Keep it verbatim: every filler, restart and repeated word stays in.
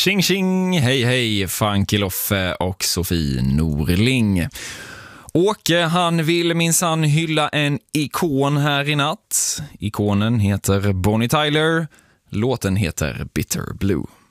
Tjing tjing, hej hej, Funky Loffe och Sofie Norling. Åke, han vill minsann hylla en ikon här i natt. Ikonen heter Bonnie Tyler, låten heter Bitter Blue.